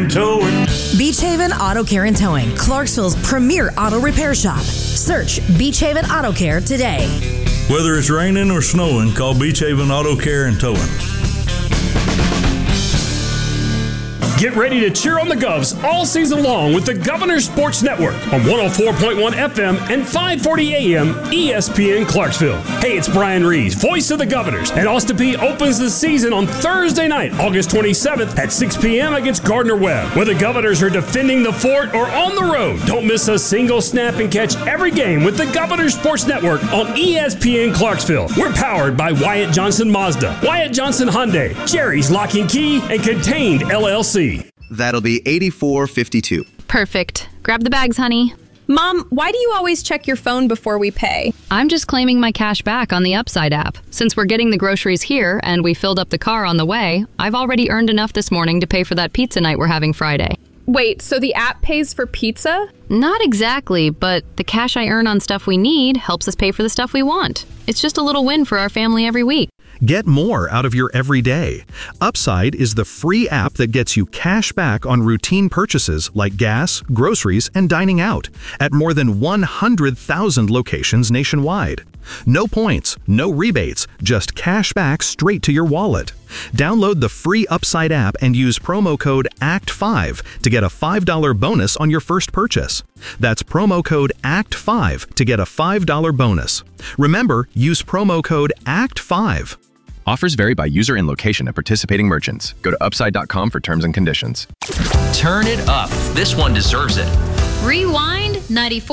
and Towing. Beach Haven Auto Care and Towing, Clarksville's premier auto repair shop. Search Beach Haven Auto Care today. Whether it's raining or snowing, call Beach Haven Auto Care and Towing. Get ready to cheer on the Govs all season long with the Governor Sports Network on 104.1 FM and 540 AM ESPN Clarksville. Hey, it's Brian Reeves, voice of the Governors, and Austin Peay opens the season on Thursday night, August 27th at 6 p.m. against Gardner Webb. Whether Governors are defending the fort or on the road, don't miss a single snap and catch every game with the Governor Sports Network on ESPN Clarksville. We're powered by Wyatt Johnson Mazda, Wyatt Johnson Hyundai, Jerry's Lock and Key, and Contained LLC. That'll be $84.52. Perfect. Grab the bags, honey. Mom, why do you always check your phone before we pay? I'm just claiming my cash back on the Upside app. Since we're getting the groceries here and we filled up the car on the way, I've already earned enough this morning to pay for that pizza night we're having Friday. Wait, so the app pays for pizza? Not exactly, but the cash I earn on stuff we need helps us pay for the stuff we want. It's just a little win for our family every week. Get more out of your everyday. Upside is the free app that gets you cash back on routine purchases like gas, groceries, and dining out at more than 100,000 locations nationwide. No points, no rebates, just cash back straight to your wallet. Download the free Upside app and use promo code ACT5 to get a $5 bonus on your first purchase. That's promo code ACT5 to get a $5 bonus. Remember, use promo code ACT5. Offers vary by user and location at participating merchants. Go to upside.com for terms and conditions. Turn it up. This one deserves it. Rewind 94.